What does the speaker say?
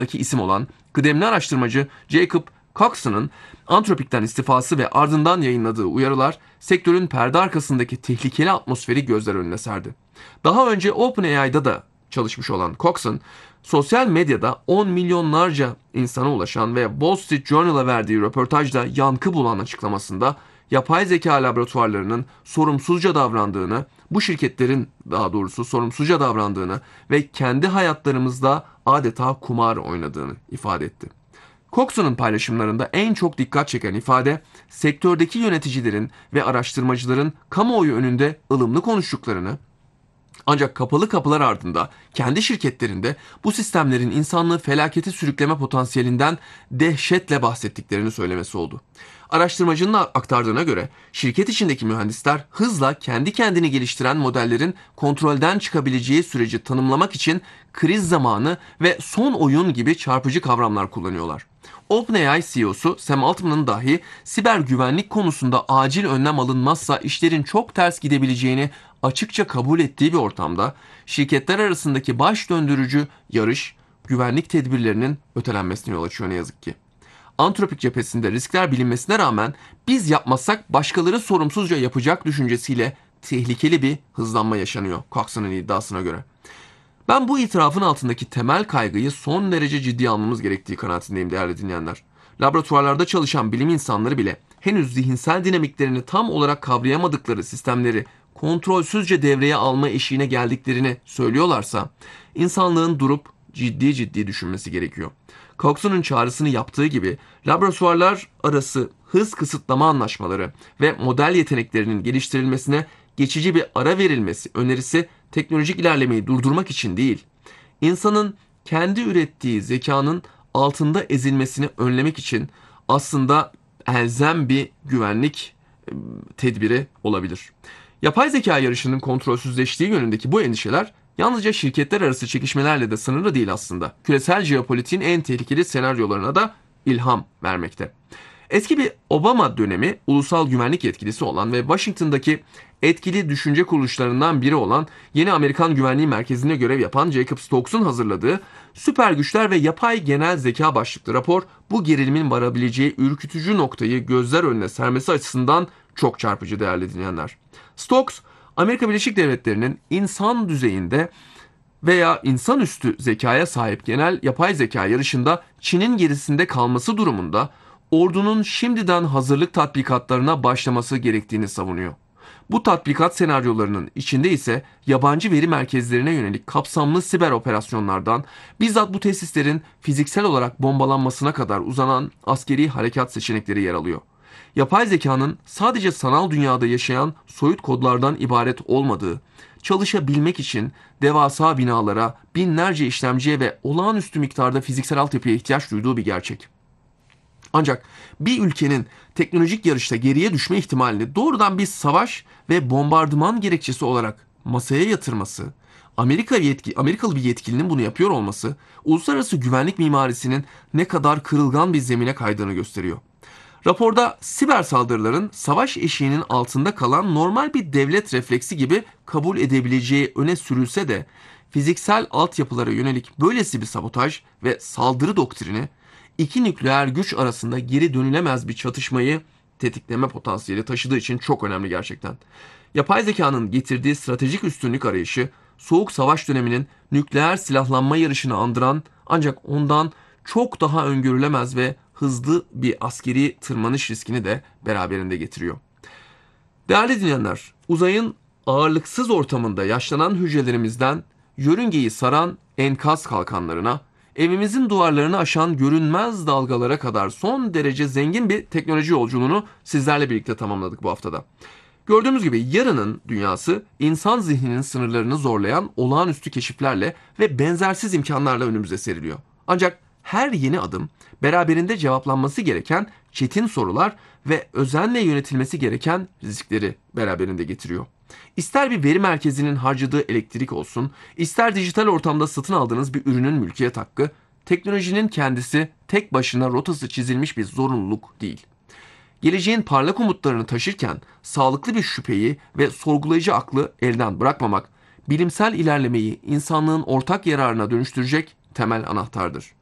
isim olan kıdemli araştırmacı Jacob Coxon'un Anthropic'ten istifası ve ardından yayınladığı uyarılar sektörün perde arkasındaki tehlikeli atmosferi gözler önüne serdi. Daha önce OpenAI'da da çalışmış olan Coxon, sosyal medyada 10 milyonlarca insana ulaşan ve Wall Street Journal'a verdiği röportajda yankı bulan açıklamasında yapay zeka laboratuvarlarının sorumsuzca davrandığını, bu şirketlerin daha doğrusu sorumsuzca davrandığını ve kendi hayatlarımızda adeta kumar oynadığını ifade etti. Coxon'un paylaşımlarında en çok dikkat çeken ifade, sektördeki yöneticilerin ve araştırmacıların kamuoyu önünde ılımlı konuştuklarını, ancak kapalı kapılar ardında kendi şirketlerinde bu sistemlerin insanlığı felakete sürükleme potansiyelinden dehşetle bahsettiklerini söylemesi oldu. Araştırmacının aktardığına göre şirket içindeki mühendisler hızla kendi kendini geliştiren modellerin kontrolden çıkabileceği süreci tanımlamak için kriz zamanı ve son oyun gibi çarpıcı kavramlar kullanıyorlar. OpenAI CEO'su Sam Altman'ın dahi siber güvenlik konusunda acil önlem alınmazsa işlerin çok ters gidebileceğini açıkça kabul ettiği bir ortamda şirketler arasındaki baş döndürücü yarış güvenlik tedbirlerinin ötelenmesine yol açıyor ne yazık ki. Anthropic cephesinde riskler bilinmesine rağmen biz yapmazsak başkaları sorumsuzca yapacak düşüncesiyle tehlikeli bir hızlanma yaşanıyor Coxon'un iddiasına göre. Ben bu itirafın altındaki temel kaygıyı son derece ciddiye almamız gerektiği kanaatindeyim değerli dinleyenler. Laboratuvarlarda çalışan bilim insanları bile henüz zihinsel dinamiklerini tam olarak kavrayamadıkları sistemleri kontrolsüzce devreye alma eşiğine geldiklerini söylüyorlarsa, insanlığın durup ciddi düşünmesi gerekiyor. Coxon'un çağrısını yaptığı gibi laboratuvarlar arası hız kısıtlama anlaşmaları ve model yeteneklerinin geliştirilmesine geçici bir ara verilmesi önerisi teknolojik ilerlemeyi durdurmak için değil, insanın kendi ürettiği zekanın altında ezilmesini önlemek için aslında elzem bir güvenlik tedbiri olabilir. Yapay zeka yarışının kontrolsüzleştiği yönündeki bu endişeler yalnızca şirketler arası çekişmelerle de sınırlı değil aslında. Küresel jeopolitiğin en tehlikeli senaryolarına da ilham vermekte. Eski bir Obama dönemi ulusal güvenlik yetkilisi olan ve Washington'daki etkili düşünce kuruluşlarından biri olan Yeni Amerikan Güvenliği Merkezi'nde görev yapan Jacob Stokes'un hazırladığı Süper Güçler ve Yapay Genel Zeka başlıklı rapor bu gerilimin varabileceği ürkütücü noktayı gözler önüne sermesi açısından çok çarpıcı değerli dinleyenler. Stokes, Amerika Birleşik Devletleri'nin insan düzeyinde veya insanüstü zekaya sahip genel yapay zeka yarışında Çin'in gerisinde kalması durumunda ordunun şimdiden hazırlık tatbikatlarına başlaması gerektiğini savunuyor. Bu tatbikat senaryolarının içinde ise yabancı veri merkezlerine yönelik kapsamlı siber operasyonlardan bizzat bu tesislerin fiziksel olarak bombalanmasına kadar uzanan askeri harekat seçenekleri yer alıyor. Yapay zekanın sadece sanal dünyada yaşayan soyut kodlardan ibaret olmadığı, çalışabilmek için devasa binalara, binlerce işlemciye ve olağanüstü miktarda fiziksel altyapıya ihtiyaç duyduğu bir gerçek. Ancak bir ülkenin teknolojik yarışta geriye düşme ihtimalini doğrudan bir savaş ve bombardıman gerekçesi olarak masaya yatırması, Amerikalı bir yetkilinin bunu yapıyor olması, uluslararası güvenlik mimarisinin ne kadar kırılgan bir zemine kaydığını gösteriyor. Raporda siber saldırıların savaş eşiğinin altında kalan normal bir devlet refleksi gibi kabul edebileceği öne sürülse de fiziksel altyapılara yönelik böylesi bir sabotaj ve saldırı doktrini iki nükleer güç arasında geri dönülemez bir çatışmayı tetikleme potansiyeli taşıdığı için çok önemli gerçekten. Yapay zekanın getirdiği stratejik üstünlük arayışı, Soğuk Savaş döneminin nükleer silahlanma yarışını andıran ancak ondan çok daha öngörülemez ve hızlı bir askeri tırmanış riskini de beraberinde getiriyor. Değerli dinleyenler, uzayın ağırlıksız ortamında yaşlanan hücrelerimizden yörüngeyi saran enkaz kalkanlarına, evimizin duvarlarını aşan görünmez dalgalara kadar son derece zengin bir teknoloji yolculuğunu sizlerle birlikte tamamladık bu haftada. Gördüğümüz gibi yarının dünyası insan zihninin sınırlarını zorlayan olağanüstü keşiflerle ve benzersiz imkanlarla önümüze seriliyor. Ancak her yeni adım beraberinde cevaplanması gereken çetin sorular ve özenle yönetilmesi gereken riskleri beraberinde getiriyor. İster bir veri merkezinin harcadığı elektrik olsun, ister dijital ortamda satın aldığınız bir ürünün mülkiyet hakkı, teknolojinin kendisi tek başına rotası çizilmiş bir zorunluluk değil. Geleceğin parlak umutlarını taşırken sağlıklı bir şüpheyi ve sorgulayıcı aklı elden bırakmamak, bilimsel ilerlemeyi insanlığın ortak yararına dönüştürecek temel anahtardır.